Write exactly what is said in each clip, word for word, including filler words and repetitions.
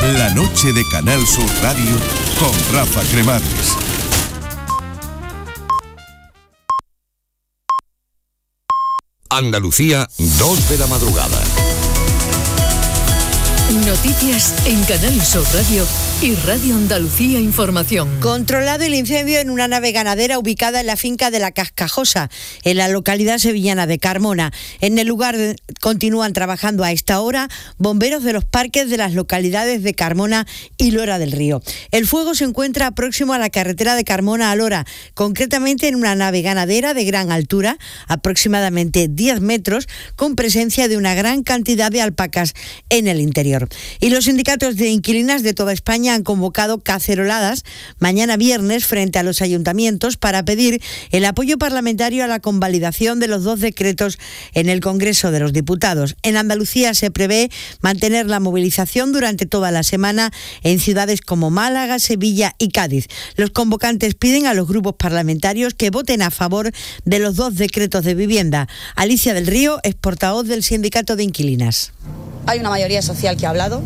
La noche de Canal Sur Radio con Rafa Cremades. Andalucía, dos de la madrugada. Noticias en Canal Sur Radio y Radio Andalucía Información. Controlado el incendio en una nave ganadera ubicada en la finca de La Cascajosa, en la localidad sevillana de Carmona. En el lugar continúan trabajando a esta hora bomberos de los parques de las localidades de Carmona y Lora del Río. El fuego se encuentra próximo a la carretera de Carmona a Lora, concretamente en una nave ganadera de gran altura, aproximadamente diez metros, con presencia de una gran cantidad de alpacas en el interior. Y los sindicatos de inquilinas de toda España han convocado caceroladas mañana viernes frente a los ayuntamientos para pedir el apoyo parlamentario a la convalidación de los dos decretos en el Congreso de los Diputados. En Andalucía se prevé mantener la movilización durante toda la semana en ciudades como Málaga, Sevilla y Cádiz. Los convocantes piden a los grupos parlamentarios que voten a favor de los dos decretos de vivienda. Alicia del Río es portavoz del sindicato de inquilinas. Hay una mayoría social que ha hablado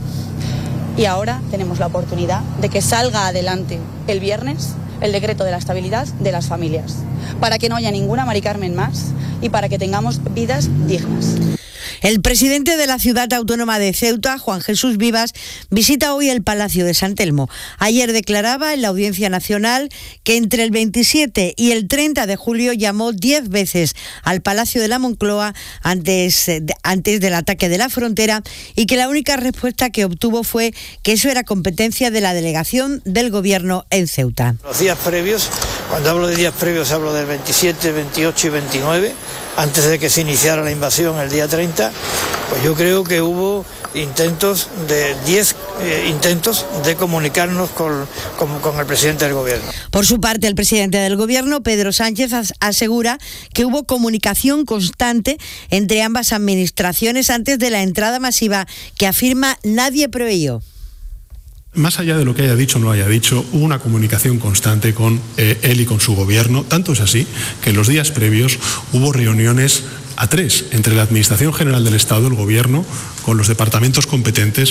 y ahora tenemos la oportunidad de que salga adelante el viernes el decreto de la estabilidad de las familias, para que no haya ninguna Mari Carmen más y para que tengamos vidas dignas. El presidente de la ciudad autónoma de Ceuta, Juan Jesús Vivas, visita hoy el Palacio de San Telmo. Ayer declaraba en la Audiencia Nacional que entre el veintisiete y el treinta de julio llamó diez veces al Palacio de la Moncloa antes, antes del ataque de la frontera y que la única respuesta que obtuvo fue que eso era competencia de la delegación del gobierno en Ceuta. Los días previos, cuando hablo de días previos hablo del veintisiete, veintiocho y veintinueve, antes de que se iniciara la invasión el día treinta, pues yo creo que hubo intentos de diez eh, intentos de comunicarnos con, con, con el presidente del gobierno. Por su parte, el presidente del gobierno, Pedro Sánchez, as- asegura que hubo comunicación constante entre ambas administraciones antes de la entrada masiva que afirma nadie preveyó. Más allá de lo que haya dicho o no haya dicho, hubo una comunicación constante con eh, él y con su gobierno. Tanto es así que en los días previos hubo reuniones a tres entre la Administración General del Estado, el Gobierno, con los departamentos competentes